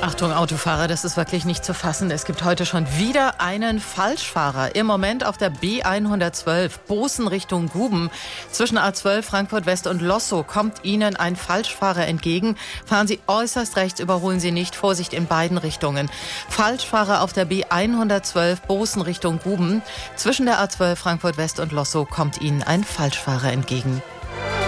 Achtung, Autofahrer, das ist wirklich nicht zu fassen. Es gibt heute schon wieder einen Falschfahrer. Im Moment auf der B112, Bozen Richtung Guben. Zwischen A12 Frankfurt West und Lossow kommt Ihnen ein Falschfahrer entgegen. Fahren Sie äußerst rechts, überholen Sie nicht. Vorsicht in beiden Richtungen. Falschfahrer auf der B112, Bozen Richtung Guben. Zwischen der A12 Frankfurt West und Lossow kommt Ihnen ein Falschfahrer entgegen.